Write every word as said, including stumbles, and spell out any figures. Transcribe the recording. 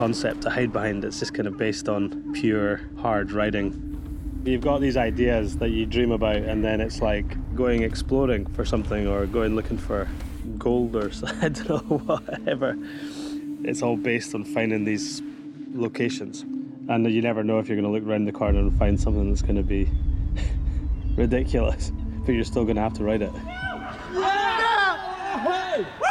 concept to hide behind. It's just kind of based on pure hard writing. You've got these ideas that you dream about, and then it's like going exploring for something or going looking for gold or I don't know, whatever. It's all based on finding these locations, and you never know if you're going to look around the corner and find something that's going to be ridiculous, but you're still going to have to write it. Yeah!